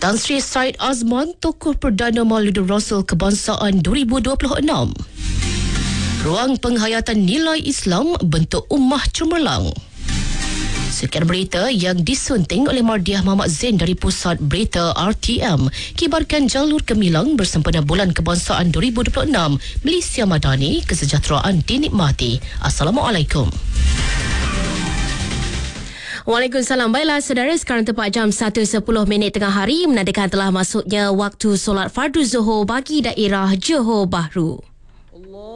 Tan Sri Said Azman, tokoh Perdana Maulid Rasul Kebangsaan 2026. Ruang penghayatan nilai Islam bentuk ummah cemerlang. Sekian berita yang disunting oleh Mardiah Muhammad Zain dari Pusat Berita RTM. Kibarkan jalur gemilang bersempena Bulan Kebangsaan 2026. Malaysia Madani, kesejahteraan dinikmati. Assalamualaikum. Waalaikumsalam. Baiklah saudara, sekarang tepat jam 1.10 tengah hari menandakan telah masuknya waktu solat fardu Zuhur bagi daerah Johor Bahru.